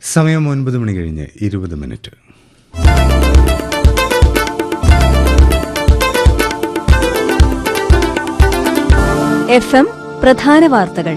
സമയം 9:20 FM പ്രധാന വാർത്തകൾ.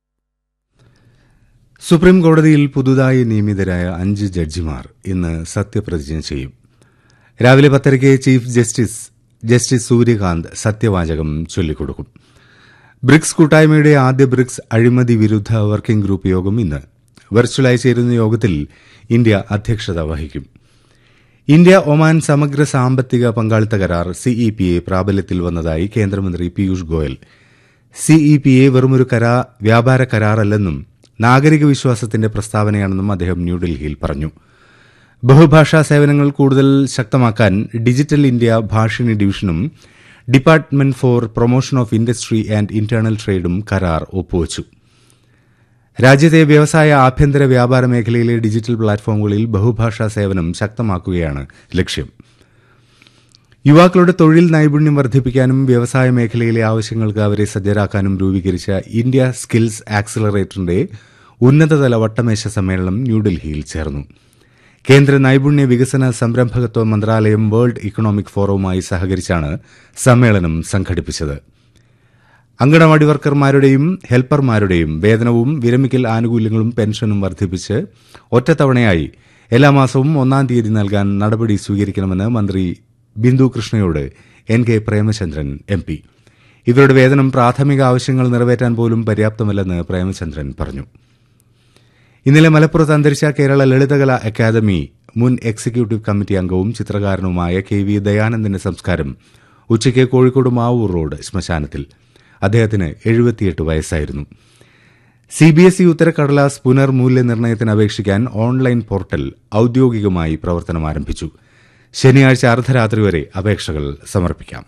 സുപ്രീം കോടതിയിൽ പുതുതായി നിയമിതരായ 5 ജഡ്ജിമാർ ഇന്ന് സത്യപ്രതിജ്ഞ ചെയ്യും. രാവിലെ 10:00 ചീഫ് ജസ്റ്റിസ് സൂര്യകാന്ത് സത്യവാചകം ചൊല്ലിക്കൊടുക്കും. ബ്രിക്സ് കൂട്ടായ്മയുടെ ആദ്യ ബ്രിക്സ് അഴിമതി വിരുദ്ധ വർക്കിംഗ് ഗ്രൂപ്പ് യോഗം ഇന്ന് വെർച്വലായി ചേരുന്ന യോഗത്തിൽ ഇന്ത്യ അധ്യക്ഷത വഹിക്കും. ഇന്ത്യ ഒമാൻ സമഗ്ര സാമ്പത്തിക പങ്കാളിത്ത കരാർ CEPA പ്രാബല്യത്തിൽ വന്നതായി കേന്ദ്രമന്ത്രി പീയൂഷ് ഗോയൽ. CEPA വെറുമൊരു വ്യാപാര കരാറല്ലെന്നും നാഗരിക വിശ്വാസത്തിന്റെ പ്രസ്താവനയാണെന്നും അദ്ദേഹം ന്യൂഡൽഹിയിൽ പറഞ്ഞു. ബഹുഭാഷാ സേവനങ്ങൾ കൂടുതൽ ശക്തമാക്കാൻ digital India Bhashini ഡിവിഷനും department four promotion of industry and internal ട്രേഡും കരാർ ഒപ്പുവച്ചു. രാജ്യത്തെ വ്യവസായ ആഭ്യന്തര വ്യാപാര മേഖലയിലെ ഡിജിറ്റൽ പ്ലാറ്റ്ഫോമുകളിൽ ബഹുഭാഷാ സേവനം ശക്തമാക്കുകയാണ് ലക്ഷ്യം. യുവാക്കളുടെ തൊഴിൽ നൈപുണ്യം വർദ്ധിപ്പിക്കാനും വ്യവസായ മേഖലയിലെ ആവശ്യങ്ങൾക്ക് അവരെ സജ്ജരാക്കാനും രൂപീകരിച്ച ഇന്ത്യ സ്കിൽസ് ആക്സിലറേറ്ററിന്റെ ഉന്നതതല വട്ടമേശ സമ്മേളനം ന്യൂഡൽഹിയിൽ ചേർന്നു. കേന്ദ്ര നൈപുണ്യ വികസന സംരംഭകത്വ മന്ത്രാലയം വേൾഡ് ഇക്കണോമിക് ഫോറവുമായി സഹകരിച്ചാണ് സമ്മേളനം സംഘടിപ്പിച്ചത്. അങ്കണവാടി വർക്കർമാരുടെയും ഹെൽപ്പർമാരുടെയും വേതനവും വിരമിക്കൽ ആനുകൂല്യങ്ങളും പെൻഷനും വർദ്ധിപ്പിച്ച് ഒറ്റത്തവണയായി എല്ലാ മാസവും 1-ാം തീയതി നൽകാൻ നടപടി സ്വീകരിക്കണമെന്ന് മന്ത്രി ബിന്ദു കൃഷ്ണയോട് NK പ്രേമചന്ദ്രൻ MP. ഇവരുടെ വേതനം പ്രാഥമിക ആവശ്യങ്ങൾ നിറവേറ്റാൻ പോലും പര്യാപ്തമല്ലെന്ന് പ്രേമചന്ദ്രൻ പറഞ്ഞു. ഇന്നലെ മലപ്പുറത്ത് അന്തരിച്ച കേരള ലളിതകലാ അക്കാദമി മുൻ എക്സിക്യൂട്ടീവ് കമ്മിറ്റി അംഗവും ചിത്രകാരനുമായ KV ദയാനന്ദന്റെ സംസ്കാരം ഉച്ചയ്ക്ക് കോഴിക്കോട് മാവൂർ റോഡ് ശ്മശാനത്തിൽ. അദ്ദേഹത്തിന് 78 വയസ്സായിരുന്നു. CBSE ഉത്തരക്കടലാസ് പുനർമൂല്യനിർണ്ണയത്തിന് അപേക്ഷിക്കാൻ ഓൺലൈൻ പോർട്ടൽ ഔദ്യോഗികമായി പ്രവർത്തനമാരംഭിച്ചു. ശനിയാഴ്ച അർദ്ധരാത്രി വരെ അപേക്ഷകൾ സമർപ്പിക്കാം.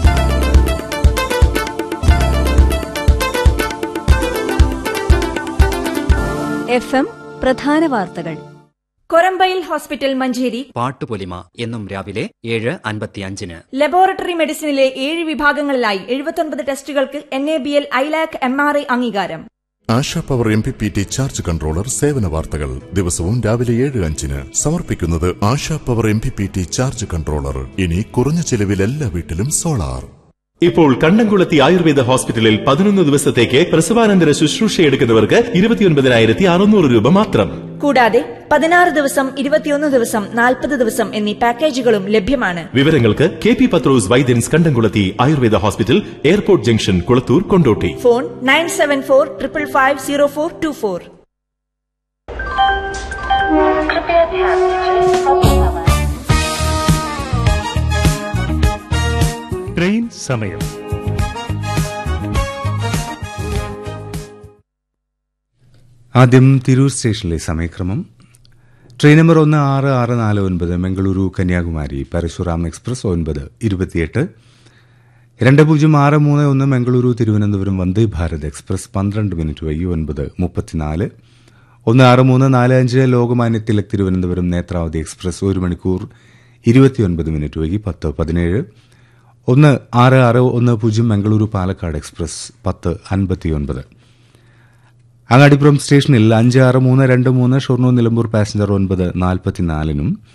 FM പ്രധാന വാർത്തകൾ. കൊരമ്പയിൽ ഹോസ്പിറ്റൽ മഞ്ചേരി പാട്ടുപൊലിമ എന്നും രാവിലെ 7:55. ലബോറട്ടറി മെഡിസിനിലെ 7 വിഭാഗങ്ങളിലായി 79 ടെസ്റ്റുകൾക്ക് NABL ILAC MRI അംഗീകാരം. ASHA power MPPT charge controller സേവന വാർത്തകൾ ദിവസവും രാവിലെ 7:05 സമർപ്പിക്കുന്നത് ASHA power MPPT charge controller. ഇനി കുറഞ്ഞ ചെലവിൽ എല്ലാ വീട്ടിലും സോളാർ. ഇപ്പോൾ കണ്ടംകുളത്തി ആയുർവേദ ഹോസ്പിറ്റലിൽ 11 ദിവസത്തേക്ക് പ്രസവാനന്തര ശുശ്രൂഷയെടുക്കുന്നവർക്ക് 29,600 രൂപ മാത്രം. കൂടാതെ 16 ദിവസം, 21 ദിവസം, 40 ദിവസം എന്നീ പാക്കേജുകളും ലഭ്യമാണ്. വിവരങ്ങൾക്ക് KP പത്രോസ് വൈദ്യൻസ് കണ്ടംകുളത്തി Ayurveda hospital, airport junction, Kulathur, Kondotty. Phone 9745550424. Train സമയം. ആദ്യം തിരൂർ സ്റ്റേഷനിലെ സമയക്രമം. Train number 1669 Mangaluru Kanyakumari Parasuram express 9:28. 2063 Mangaluru Thiruvananthapuram Vande Bharat express 12 minute വൈകി 9:34. 1645 ലോകമാന്യ തിലക് തിരുവനന്തപുരം നേത്രാവതി എക്സ്പ്രസ് 1 മണിക്കൂർ 29 മിനിറ്റ് വൈകി 10:17. 1661 മംഗളൂരു പാലക്കാട് എക്സ്പ്രസ് 10:59. അങ്ങാടിപ്പുറം സ്റ്റേഷനിൽ 5623 ഷൊർണൂർ നിലമ്പൂർ പാസഞ്ചർ 9:44